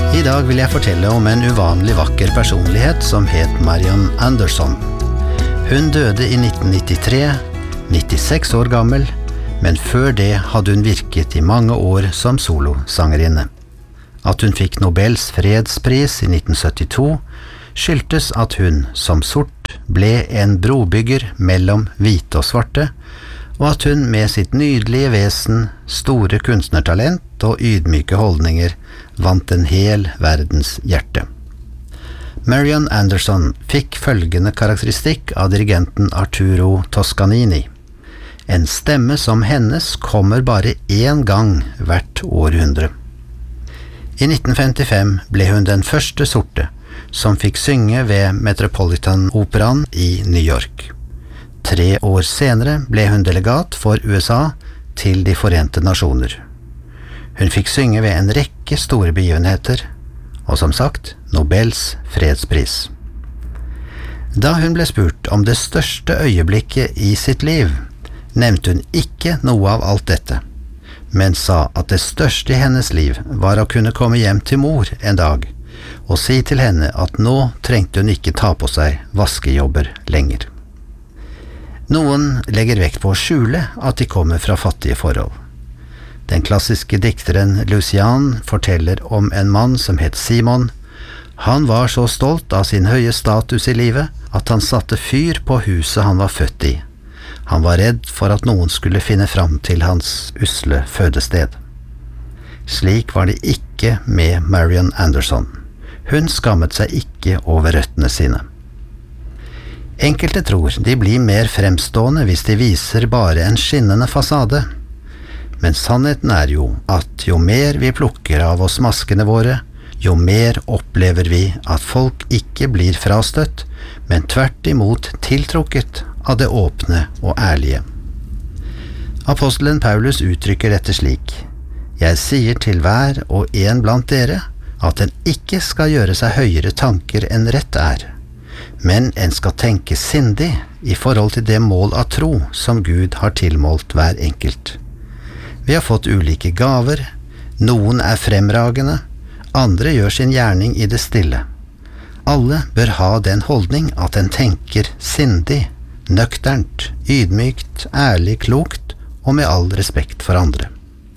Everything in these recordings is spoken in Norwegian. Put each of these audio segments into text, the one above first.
I dag vil jeg fortelle om en uvanlig vakker personlighet som het Marian Anderson. Hun døde i 1993, 96 år gammel, men før det hadde hun virket i mange år som solosangerinne. At hun fikk Nobels fredspris i 1972 skyldtes at hun, som sort, ble en brobygger mellom hvite og svarte, og at hun med sitt nydelige vesen, store kunstnertalent og ydmyke holdninger vant en hel verdens hjerte. Marian Anderson fikk følgende karakteristikk av dirigenten Arturo Toscanini. En stemme som hennes kommer bare én gang hvert århundre. I 1955 ble hun den første sorte som fikk synge ved Metropolitan-operaen i New York. 3 år senere ble hun delegat for USA til De Forente Nasjoner. Hun fikk synge ved en rekke store begivenheter, og som sagt, Nobels fredspris. Da hun ble spurt om det største øyeblikket i sitt liv, nevnte hun ikke noe av alt dette, men sa at det største i hennes liv var å kunne komme hjem til mor en dag, og si til henne at nå trengte hun ikke ta på seg vaskejobber lenger. Noen legger vekt på å skjule at de kommer fra fattige forhold. Den klassiske dikteren Lucian forteller om en mann som het Simon. Han var så stolt av sin høye status i livet at han satte fyr på huset han var født i. Han var redd for at noen skulle finne fram til hans usle fødested. Slik var det ikke med Marian Anderson. Hun skammet seg ikke over røttene sine. Enkelte tror de blir mer fremstående hvis de viser bare en skinnende fasade. Men sannheten er jo at jo mer vi plukker av oss maskene våre, jo mer opplever vi at folk ikke blir frastøtt, men tvert imot tiltrukket av det åpne og ærlige. Apostelen Paulus uttrykker dette slik: «Jeg sier til hver og en blant dere at en ikke skal gjøre seg høyere tanker enn rett er, men en skal tenke sindig i forhold til det mål av tro som Gud har tilmålt hver enkelt. Vi har fått ulike gaver, noen er fremragende, andre gjør sin gjerning i det stille. Alle bør ha den holdning at en tenker sindig, nøkternt, ydmykt, ærlig, klokt og med all respekt for andre.»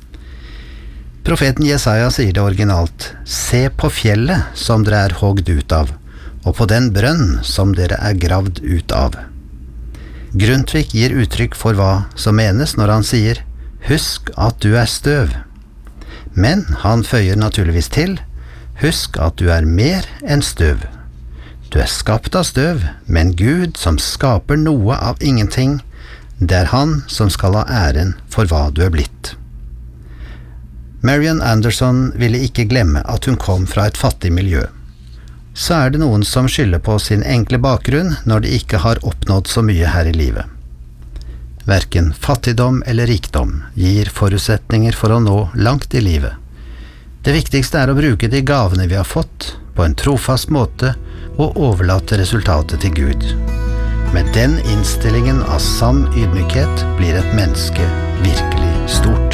Profeten Jesaja sier det originalt: «Se på fjellet som dere er hogd ut av, og på den brønn som dere er gravd ut av.» Grundtvig gir uttrykk for hva som menes når han sier «Husk at du er støv». Men han føyer naturligvis til «Husk at du er mer enn støv». Du er skapt av støv, men Gud som skaper noe av ingenting, det er han som skal ha æren for hva du er blitt. Marian Anderson ville ikke glemme at hun kom fra et fattig miljø. Så er det noen som skylder på sin enkle bakgrunn når de ikke har oppnådd så mye her i livet. Hverken fattigdom eller rikdom gir forutsetninger for å nå langt i livet. Det viktigste er å bruke de gavene vi har fått, på en trofast måte og overlate resultatet til Gud. Med den innstillingen av sann ydmykhet blir et menneske virkelig stort.